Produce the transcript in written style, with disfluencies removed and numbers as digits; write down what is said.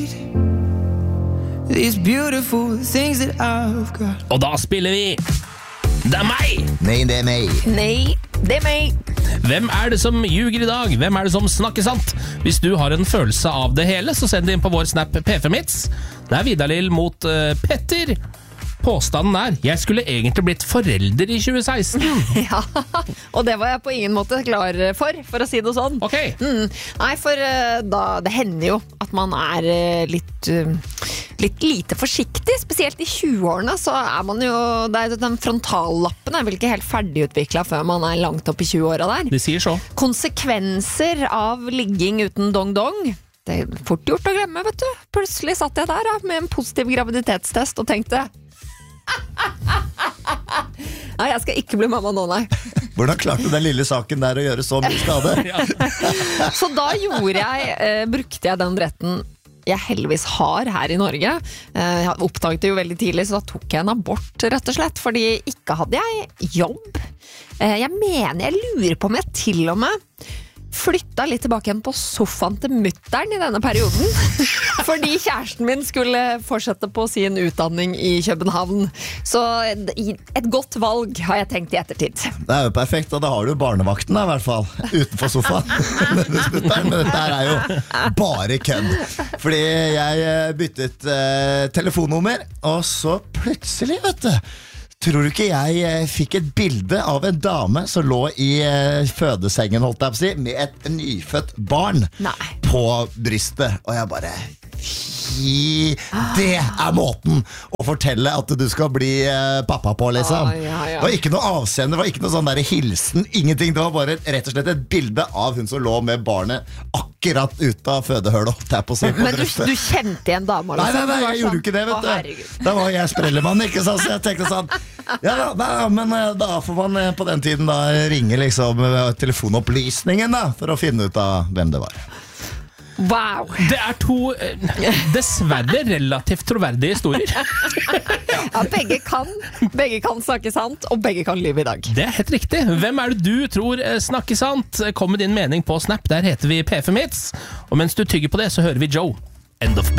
These beautiful things that I've got. Og da spiller vi Det er meg! Nei, det er meg. Nei, det er meg. Hvem er det som ljuger i dag? Hvem er det som snakker sant? Hvis du har en følelse av det hele, så send det inn på vår snap P5hits. Det er Vidar-Lill mot Petter. Påstanden er, jeg skulle egentlig blitt forelder i 2016. Ja, og det var jeg på ingen måte klar for å si det sånn. Ok. Nei, for da, det hender jo at man er litt lite forsiktig, spesielt i 20-årene, så er man jo, den frontallappen er vel ikke helt ferdigutviklet før man er langt opp i 20-åra der. De sier så. Konsekvenser av ligging uten dong-dong, det er fort gjort å glemme, vet du. Plutselig satt jeg der med en positiv graviditetstest og tenkte nei, jeg skal ikke bli mamma nå, nei. Hvordan klarte den lille saken der å gjøre så mye skade? Så da brukte jeg den retten jeg heldigvis har her i Norge. Jeg oppdaget det jo veldig tidlig, så da tok jeg en abort, rett og slett, fordi ikke hadde jeg jobb. Jeg lurer på om jeg til og med flytta litt tilbake igjen på sofaen til mutteren i denne perioden, fordi kjæresten min skulle fortsette på sin utdanning i København. Så et godt valg har jeg tenkt i ettertid. Det er jo perfekt, og da har du barnevakten da, i hvert fall, utenfor sofaen. Men dette her er jo bare kødd. Fordi jeg byttet telefonnummer, og så plutselig, vet du, tror du ikke jeg fikk et bilde av en dame som lå i fødesengen, holdt jeg på å si, med et nyfødt barn på brystet, og jeg bare det er måten å fortelle at du skal bli pappa på, liksom. Det var ikke noe avseende, det var ikke noe sånn der hilsen, ingenting. Det var bare rett og slett et bilde av hun som lå med barnet akkurat ut av fødehølet. Men du kjente igjen dama? Nei, jeg gjorde ikke det, vet du. Da var jeg sprellemann, ikke sant? Så jeg tenkte sånn, men da får man på den tiden da ringe liksom telefonopplysningen da, for å finne ut av hvem det var. Wow. Det er to dessverre relativt troverdige historier. Ja, begge kan snakke sant, og begge kan lyve i dag. Det er helt riktig. Hvem er det du tror snakker sant? Kom med din mening på Snap, der heter vi P5hits. Og mens du tygger på det, så hører vi Joe, End of Beat.